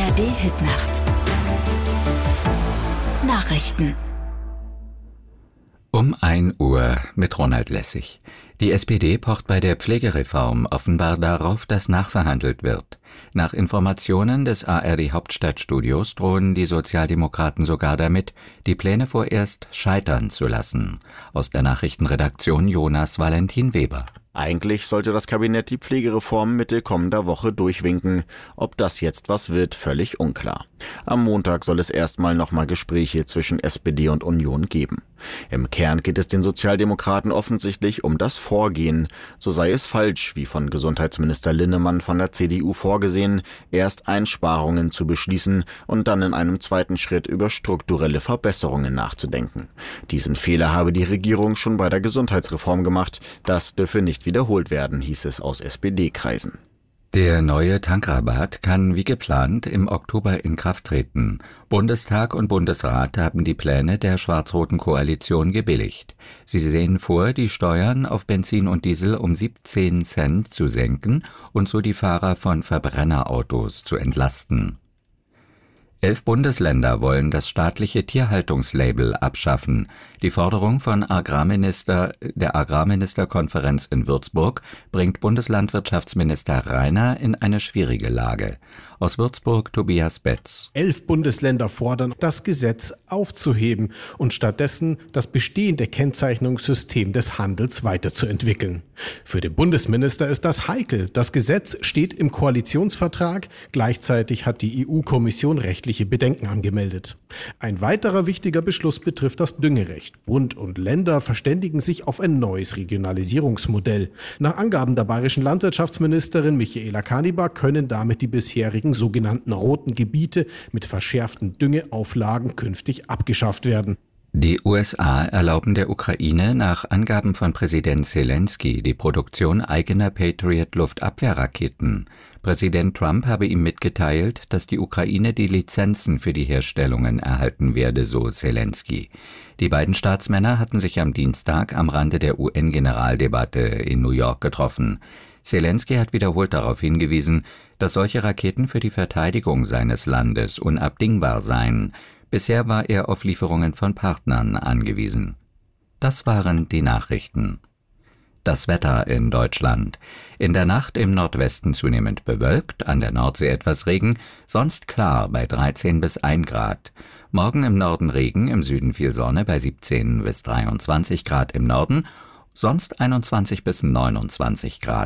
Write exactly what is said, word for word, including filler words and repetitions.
A R D-Hitnacht. Nachrichten. Um ein Uhr mit Ronald Lessig. Die S P D pocht bei der Pflegereform offenbar darauf, dass nachverhandelt wird. Nach Informationen des A R D-Hauptstadtstudios drohen die Sozialdemokraten sogar damit, die Pläne vorerst scheitern zu lassen. Aus der Nachrichtenredaktion Jonas Valentin Weber. Eigentlich sollte das Kabinett die Pflegereform Mitte kommender Woche durchwinken. Ob das jetzt was wird, völlig unklar. Am Montag soll es erstmal nochmal Gespräche zwischen S P D und Union geben. Im Kern geht es den Sozialdemokraten offensichtlich um das Vorgehen. So sei es falsch, wie von Gesundheitsminister Linnemann von der C D U vorgesehen, erst Einsparungen zu beschließen und dann in einem zweiten Schritt über strukturelle Verbesserungen nachzudenken. Diesen Fehler habe die Regierung schon bei der Gesundheitsreform gemacht. Das dürfe nicht wiederholt werden, hieß es aus S P D-Kreisen. Der neue Tankrabatt kann wie geplant im Oktober in Kraft treten. Bundestag und Bundesrat haben die Pläne der schwarz-roten Koalition gebilligt. Sie sehen vor, die Steuern auf Benzin und Diesel um siebzehn Cent zu senken und so die Fahrer von Verbrennerautos zu entlasten. Elf Bundesländer wollen das staatliche Tierhaltungslabel abschaffen. Die Forderung von Agrarminister, der Agrarministerkonferenz in Würzburg bringt Bundeslandwirtschaftsminister Rainer in eine schwierige Lage. Aus Würzburg Tobias Betz. Elf Bundesländer fordern, das Gesetz aufzuheben und stattdessen das bestehende Kennzeichnungssystem des Handels weiterzuentwickeln. Für den Bundesminister ist das heikel. Das Gesetz steht im Koalitionsvertrag. Gleichzeitig hat die E U-Kommission rechtliche Bedenken angemeldet. Ein weiterer wichtiger Beschluss betrifft das Düngerecht. Bund und Länder verständigen sich auf ein neues Regionalisierungsmodell. Nach Angaben der bayerischen Landwirtschaftsministerin Michaela Kanibar können damit die bisherigen sogenannten roten Gebiete mit verschärften Düngeauflagen künftig abgeschafft werden. Die U S A erlauben der Ukraine nach Angaben von Präsident Zelensky die Produktion eigener Patriot-Luftabwehrraketen. Präsident Trump habe ihm mitgeteilt, dass die Ukraine die Lizenzen für die Herstellungen erhalten werde, so Zelensky. Die beiden Staatsmänner hatten sich am Dienstag am Rande der U N-Generaldebatte in New York getroffen. Zelensky hat wiederholt darauf hingewiesen, dass solche Raketen für die Verteidigung seines Landes unabdingbar seien. Bisher war er auf Lieferungen von Partnern angewiesen. Das waren die Nachrichten. Das Wetter in Deutschland. In der Nacht im Nordwesten zunehmend bewölkt, an der Nordsee etwas Regen, sonst klar bei dreizehn bis ein Grad. Morgen im Norden Regen, im Süden viel Sonne bei siebzehn bis dreiundzwanzig Grad im Norden, sonst einundzwanzig bis neunundzwanzig Grad.